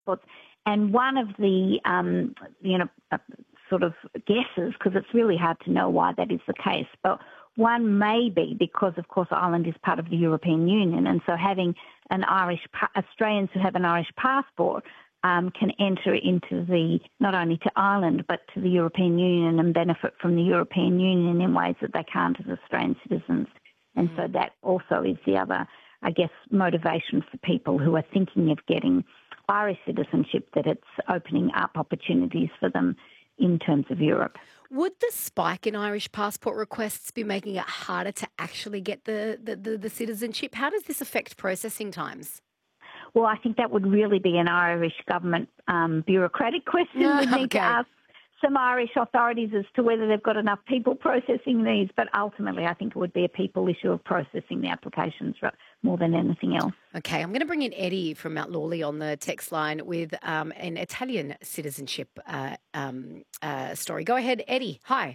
passports. And one of the, sort of guesses, because it's really hard to know why that is the case, but one may be because, of course, Ireland is part of the European Union, and so having Australians who have an Irish passport can enter into not only to Ireland but to the European Union and benefit from the European Union in ways that they can't as Australian citizens. And so that also is the other, I guess, motivation for people who are thinking of getting Irish citizenship, that it's opening up opportunities for them in terms of Europe. Would the spike in Irish passport requests be making it harder to actually get the citizenship? How does this affect processing times? Well, I think that would really be an Irish government bureaucratic question. We'd need to ask some Irish authorities as to whether they've got enough people processing these, but ultimately I think it would be a people issue of processing the applications more than anything else. Okay, I'm going to bring in Eddie from Mount Lawley on the text line with an Italian citizenship story. Go ahead, Eddie. Hi.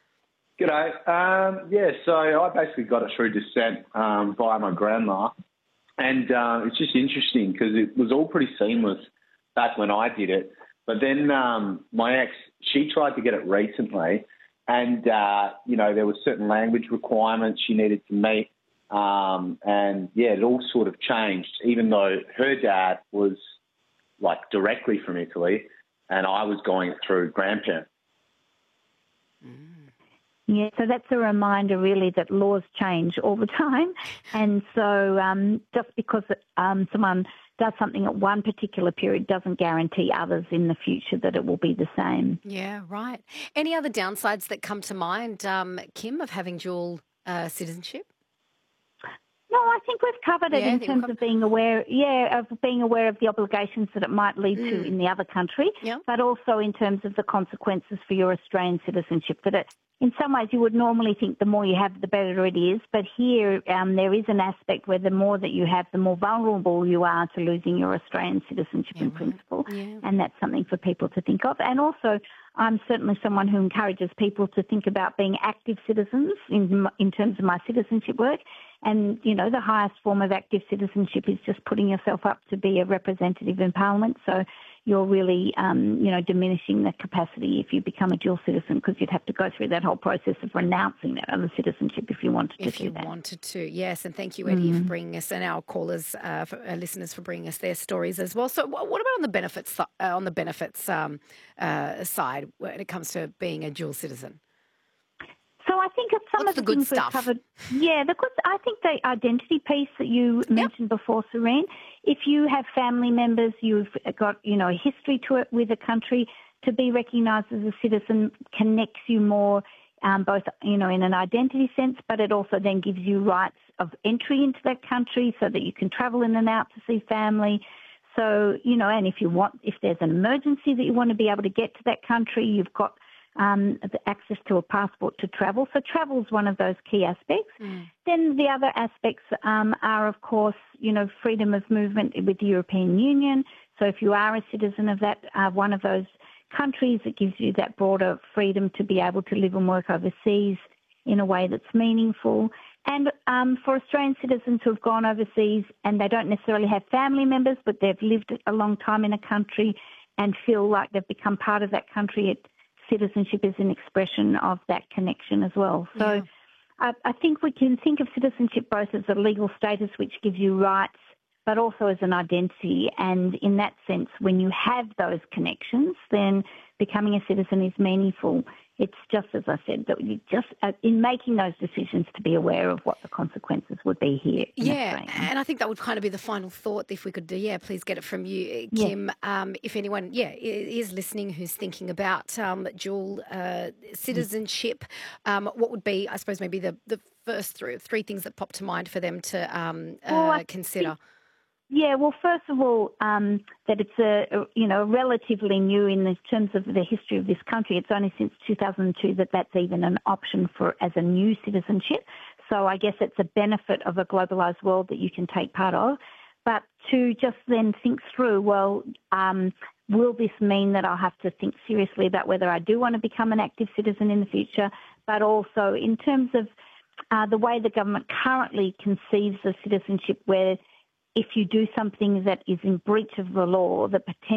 G'day. So I basically got it through descent via my grandma, and it's just interesting because it was all pretty seamless back when I did it. But then my ex, she tried to get it recently, and, there were certain language requirements she needed to meet. It all sort of changed, even though her dad was, directly from Italy, and I was going through grandparents. Yeah, so that's a reminder, really, that laws change all the time. And so just because someone does something at one particular period doesn't guarantee others in the future that it will be the same. Yeah, right. Any other downsides that come to mind, Kim, of having dual citizenship? No, I think we've covered it in terms of being aware, of the obligations that it might lead to in the other country, but also in terms of the consequences for your Australian citizenship. That in some ways you would normally think the more you have, the better it is, but here there is an aspect where the more that you have, the more vulnerable you are to losing your Australian citizenship in principle, and that's something for people to think of. And also, I'm certainly someone who encourages people to think about being active citizens in terms of my citizenship work. And, the highest form of active citizenship is just putting yourself up to be a representative in Parliament. So you're really, diminishing the capacity if you become a dual citizen, because you'd have to go through that whole process of renouncing that other citizenship if you wanted to do that. If you wanted to, yes. And thank you, Eddie, for bringing us, and our callers, our listeners, for bringing us their stories as well. So what about on the benefits side when it comes to being a dual citizen? So I think of some of the things we've covered. Yeah, I think the identity piece that you mentioned before, Serene, if you have family members, you've got, a history to it with a country, to be recognised as a citizen connects you more, both, in an identity sense, but it also then gives you rights of entry into that country so that you can travel in and out to see family. So, and if there's an emergency that you want to be able to get to that country, you've got the access to a passport to travel. So travel is one of those key aspects. Then the other aspects are, of course, freedom of movement with the European Union. So if you are a citizen of that one of those countries, it gives you that broader freedom to be able to live and work overseas in a way that's meaningful. And for Australian citizens who have gone overseas and they don't necessarily have family members, but they've lived a long time in a country and feel like they've become part of that country, citizenship is an expression of that connection as well. So I think we can think of citizenship both as a legal status which gives you rights, but also as an identity. And in that sense, when you have those connections, then becoming a citizen is meaningful. It's just, as I said, that you just, in making those decisions, to be aware of what the consequences would be here. And I think that would kind of be the final thought, if we could do, please get it from you, Kim. If anyone, is listening who's thinking about dual citizenship, what would be, I suppose, maybe the first three things that pop to mind for them to consider? Well, first of all, that it's relatively new in terms of the history of this country. It's only since 2002 that's even an option as a new citizenship. So I guess it's a benefit of a globalised world that you can take part of. But to just then think through, will this mean that I'll have to think seriously about whether I do want to become an active citizen in the future? But also in terms of the way the government currently conceives of citizenship, where if you do something that is in breach of the law, the potential